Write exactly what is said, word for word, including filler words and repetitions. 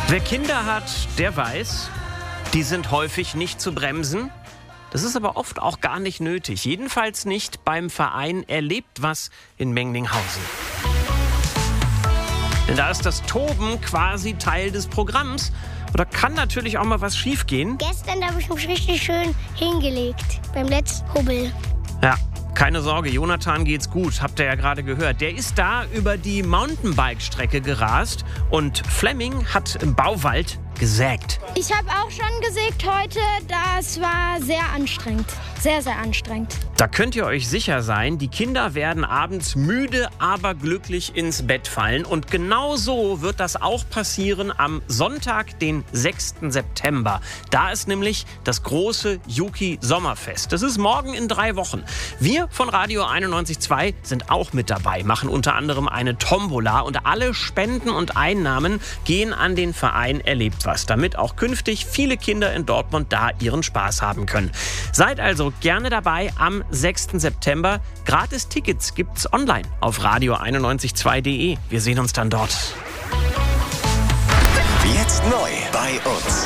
Wer Kinder hat, der weiß, die sind häufig nicht zu bremsen. Das ist aber oft auch gar nicht nötig. Jedenfalls nicht beim Verein Erlebt was in Mengninghausen. Denn da ist das Toben quasi Teil des Programms. Oder kann natürlich auch mal was schiefgehen. Gestern habe ich mich richtig schön hingelegt beim letzten Hubbel. Ja, keine Sorge, Jonathan geht's gut, habt ihr ja gerade gehört. Der ist da über die Mountainbike-Strecke gerast und Flemming hat im Bauwald gesägt. Ich habe auch schon gesägt heute. Das war sehr anstrengend. Sehr, sehr anstrengend. Da könnt ihr euch sicher sein, die Kinder werden abends müde, aber glücklich ins Bett fallen. Und genau so wird das auch passieren am Sonntag, den sechsten September. Da ist nämlich das große Juki-Sommerfest. Das ist morgen in drei Wochen. Wir von Radio einundneunzig Komma zwei sind auch mit dabei, machen unter anderem eine Tombola. Und alle Spenden und Einnahmen gehen an den Verein Erlebt was, damit auch künftig viele Kinder in Dortmund da ihren Spaß haben können. Seid also gerne dabei am sechsten September. Gratis Tickets gibt's online auf radio einundneunzig Komma zwei punkt de. Wir sehen uns dann dort. Jetzt neu bei uns.